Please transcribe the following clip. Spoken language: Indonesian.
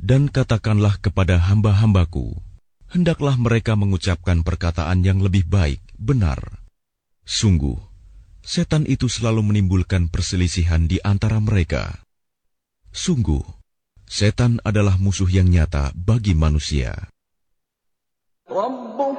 Dan katakanlah kepada hamba-hambaku, hendaklah mereka mengucapkan perkataan yang lebih baik, benar. Sungguh, setan itu selalu menimbulkan perselisihan di antara mereka. Sungguh, setan adalah musuh yang nyata bagi manusia.